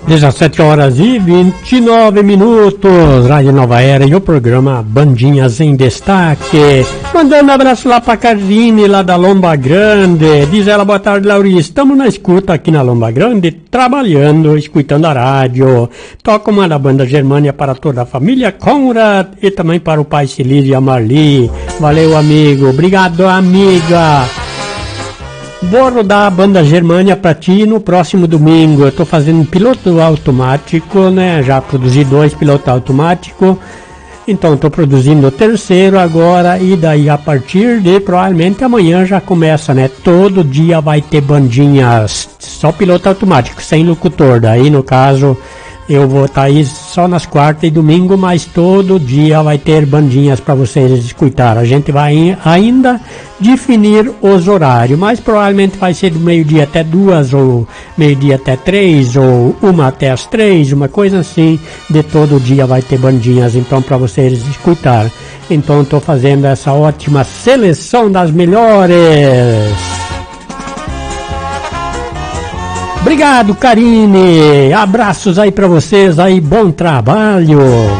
17 horas e 29 minutos, Rádio Nova Era e o programa Bandinhas em Destaque. Mandando um abraço lá pra Carline, lá da Lomba Grande. Diz ela, boa tarde, Lauri. Estamos na escuta aqui na Lomba Grande, trabalhando, escutando a rádio. Toca uma da banda Germânia para toda a família Conrad e também para o pai Cilírio e a Marli. Valeu, amigo. Obrigado, amiga. Vou rodar a banda Germânia pra ti no próximo domingo. Eu tô fazendo um piloto automático, né? Já produzi 2 pilotos automáticos. Então tô produzindo o terceiro agora. E daí a partir de provavelmente amanhã já começa, né? Todo dia vai ter bandinhas. Só piloto automático, sem locutor. Daí no caso eu vou estar aí só nas quartas e domingo, mas todo dia vai ter bandinhas para vocês escutar. A gente vai ainda definir os horários, mas provavelmente vai ser do meio-dia até 2, ou meio-dia até 3, ou 1 até as 3, uma coisa assim. De todo dia vai ter bandinhas, então, para vocês escutar. Então estou fazendo essa ótima seleção das melhores. Obrigado, Karine. Abraços aí pra vocês aí, bom trabalho.